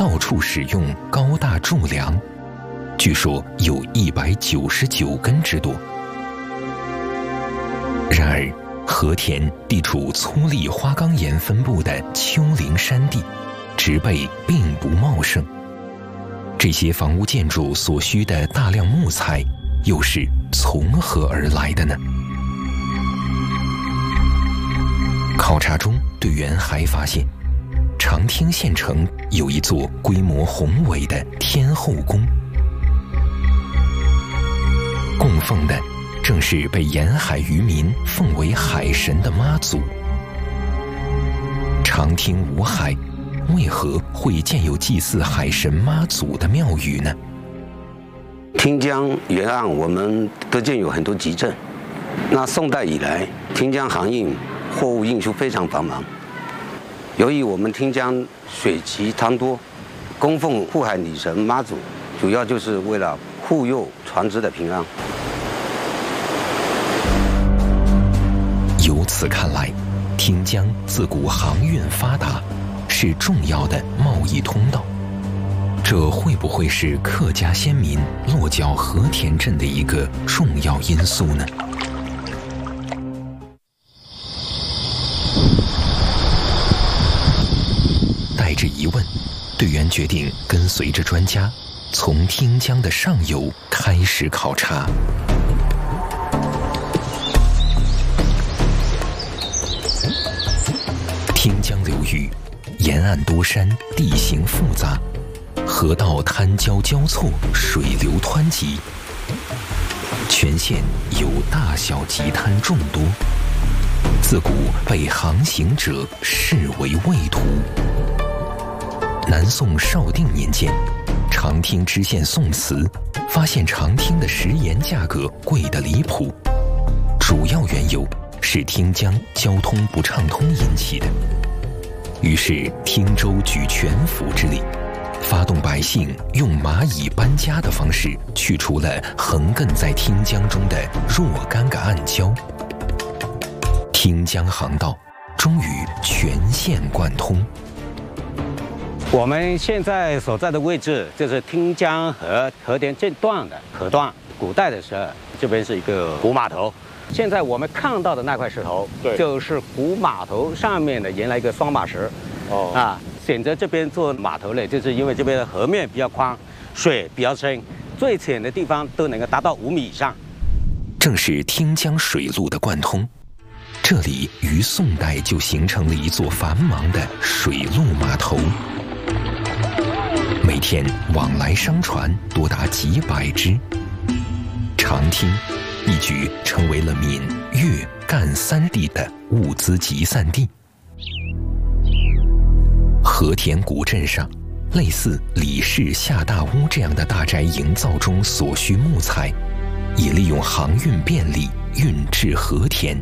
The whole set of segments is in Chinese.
到处使用高大柱梁，据说有199根之多。然而，和田地处粗砾花岗岩分布的丘陵山地，植被并不茂盛。这些房屋建筑所需的大量木材，又是从何而来的呢？考察中，队员还发现，长汀县城有一座规模宏伟的天后宫，供奉的正是被沿海渔民奉为海神的妈祖。长汀无海，为何会建有祭祀海神妈祖的庙宇呢？ 汀江沿岸我们得见有很多集镇。那宋代以来，汀江航运货物运输非常繁忙。由于我们汀江水奇汤多，供奉护海女神妈祖，主要就是为了护佑船只的平安。 由此看来，汀江自古航运发达，是重要的贸易通道。这会不会是客家先民落脚和田镇的一个重要因素呢？带着疑问，队员决定跟随着专家，从汀江的上游开始考察。汀江流域沿岸多山，地形复杂，河道滩礁交错，水流湍急。全县有大小急滩众多，自古被航行者视为畏途。南宋绍定年间，长汀知县宋慈发现长汀的食盐价格贵得离谱，主要缘由是汀江交通不畅通引起的。于是汀州举全府之力，发动百姓用蚂蚁搬家的方式去除了横亘在汀江中的若干个暗礁。汀江航道终于全线贯通。 我们现在所在的位置就是汀江和和田这段的河段。古代的时候，这边是一个古码头。现在我们看到的那块石头，就是古码头上面的原来一个双码石。选择这边做码头呢，就是因为这边的河面比较宽，水比较深，最浅的地方都能够达到5米以上。 正是汀江水路的贯通，这里于宋代就形成了一座繁忙的水路码头。每天往来商船多达几百只，长汀一举成为了闽粤赣3地的物资集散地。和田古镇上，类似李氏下大屋这样的大宅营造中所需木材，也利用航运便利运至和田。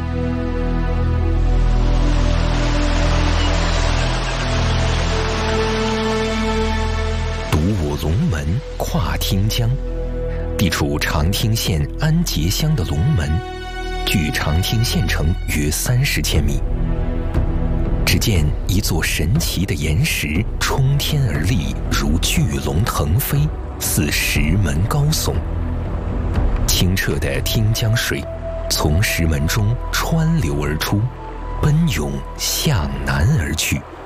独我龙门跨汀江，地处长汀县安节乡的龙门，距长汀县城约30千米。只见一座神奇的岩石冲天而立，如巨龙腾飞，似石门高耸。清澈的汀江水从石门中穿流而出，奔涌向南而去。